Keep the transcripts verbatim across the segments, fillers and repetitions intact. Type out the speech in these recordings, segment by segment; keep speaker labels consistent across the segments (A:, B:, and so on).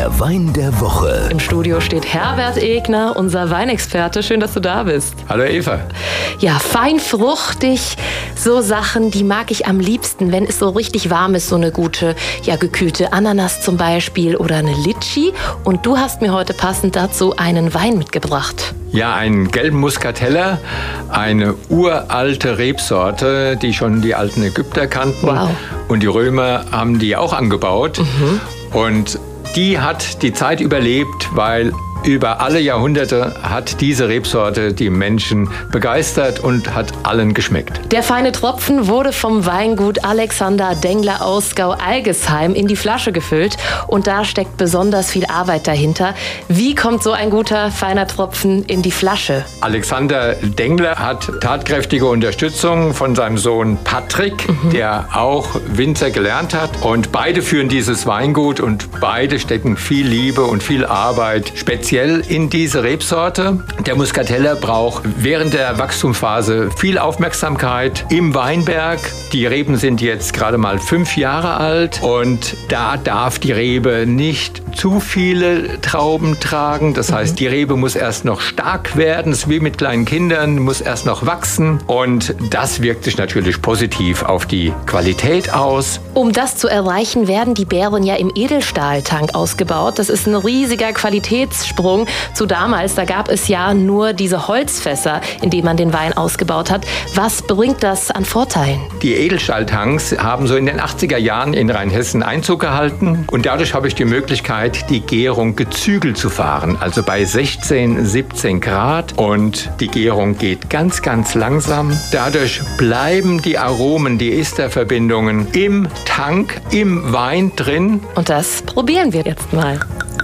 A: Der Wein der Woche.
B: Im Studio steht Herbert Egner, unser Weinexperte. Schön, dass du da bist.
C: Hallo Eva.
B: Ja, fein fruchtig, so Sachen, die mag ich am liebsten, wenn es so richtig warm ist. So eine gute, ja, gekühlte Ananas zum Beispiel oder eine Litschi. Und du hast mir heute passend dazu einen Wein mitgebracht.
C: Ja, einen gelben Muscatella, eine uralte Rebsorte, die schon die alten Ägypter kannten.
B: Wow.
C: Und die Römer haben die auch angebaut. Mhm. Und die hat die Zeit überlebt, weil über alle Jahrhunderte hat diese Rebsorte die Menschen begeistert und hat allen geschmeckt.
B: Der feine Tropfen wurde vom Weingut Alexander Dengler aus Gau-Algesheim in die Flasche gefüllt. Und da steckt besonders viel Arbeit dahinter. Wie kommt so ein guter, feiner Tropfen in die Flasche?
C: Alexander Dengler hat tatkräftige Unterstützung von seinem Sohn Patrick, mhm. der auch Winzer gelernt hat. Und beide führen dieses Weingut und beide stecken viel Liebe und viel Arbeit speziell in diese Rebsorte. Der Muscatella braucht während der Wachstumsphase viel Aufmerksamkeit im Weinberg. Die Reben sind jetzt gerade mal fünf Jahre alt und da darf die Rebe nicht zu viele Trauben tragen. Das heißt, mhm. die Rebe muss erst noch stark werden. Das ist wie mit kleinen Kindern, muss erst noch wachsen. Und das wirkt sich natürlich positiv auf die Qualität aus.
B: Um das zu erreichen, werden die Beeren ja im Edelstahltank ausgebaut. Das ist ein riesiger Qualitätssprung zu damals. Da gab es ja nur diese Holzfässer, in denen man den Wein ausgebaut hat. Was bringt das an Vorteilen?
C: Die Edelstahltanks haben so in den achtziger Jahren in Rheinhessen Einzug gehalten. Und dadurch habe ich die Möglichkeit, die Gärung gezügelt zu fahren, also bei sechzehn, siebzehn Grad. Und die Gärung geht ganz, ganz langsam. Dadurch bleiben die Aromen, die Esterverbindungen im Tank, im Wein drin.
B: Und das probieren wir jetzt mal.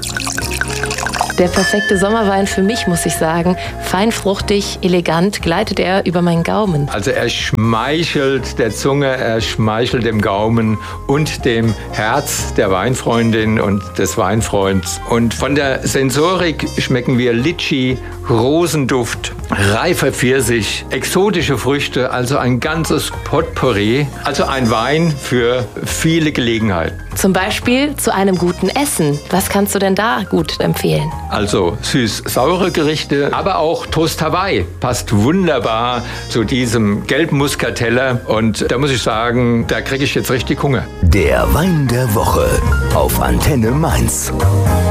B: Der perfekte Sommerwein für mich, muss ich sagen. Fein fruchtig, elegant gleitet er über meinen Gaumen.
C: Also er schmeichelt der Zunge, er schmeichelt dem Gaumen und dem Herz der Weinfreundin und des Weinfreunds. Und von der Sensorik schmecken wir Litschi, Rosenduft, reifer Pfirsich, exotische Früchte, also ein ganzes Potpourri. Also ein Wein für viele Gelegenheiten.
B: Zum Beispiel zu einem guten Essen. Was kannst du denn da gut empfehlen?
C: Also süß-saure Gerichte, aber auch Toast Hawaii passt wunderbar zu diesem gelben Muscatella. Und da muss ich sagen, da kriege ich jetzt richtig Hunger.
A: Der Wein der Woche auf Antenne Mainz.